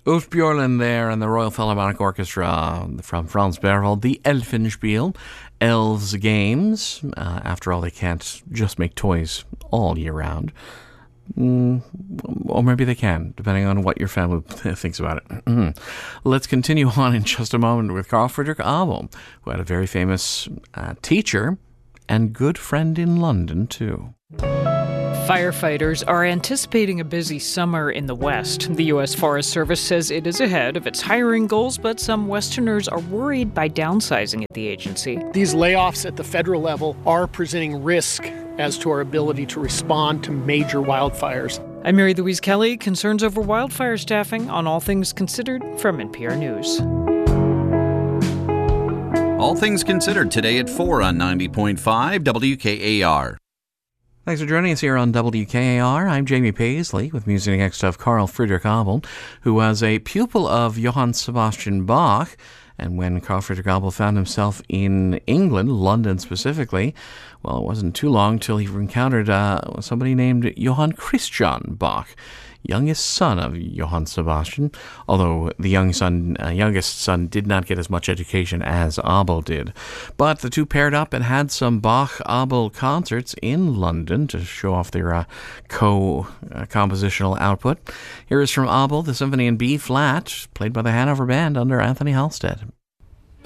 Ulf Björlund there and the Royal Philharmonic Orchestra from Franz Berwald, the Elfenspiel, Elves Games. After all, they can't just make toys all year round. Or maybe they can, depending on what your family thinks about it. Let's continue on in just a moment with Carl Friedrich Abel, who had a very famous teacher and good friend in London, too. Firefighters are anticipating a busy summer in the West. The U.S. Forest Service says it is ahead of its hiring goals, but some Westerners are worried by downsizing at the agency. These layoffs at the federal level are presenting risk as to our ability to respond to major wildfires. I'm Mary Louise Kelly. Concerns over wildfire staffing on All Things Considered from NPR News. All Things Considered today at 4 on 90.5 WKAR. Thanks for joining us here on WKAR. I'm Jamie Paisley with music next of Carl Friedrich Abel, who was a pupil of Johann Sebastian Bach. And when Carl Friedrich Abel found himself in England, London specifically, well, it wasn't too long till he encountered somebody named Johann Christian Bach, youngest son of Johann Sebastian, although the youngest son did not get as much education as Abel did. But the two paired up and had some Bach-Abel concerts in London to show off their compositional output. Here is from Abel, the Symphony in B-flat, played by the Hanover Band under Anthony Halstead.